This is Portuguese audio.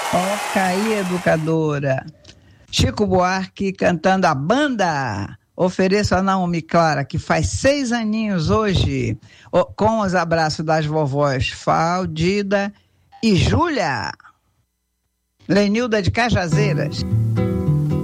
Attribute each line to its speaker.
Speaker 1: Toca aí, educadora. Chico Buarque cantando a banda. Ofereço a Naomi Clara, que faz 6 aninhos hoje, com os abraços das vovós Faldida e Júlia. Lenilda de Cajazeiras.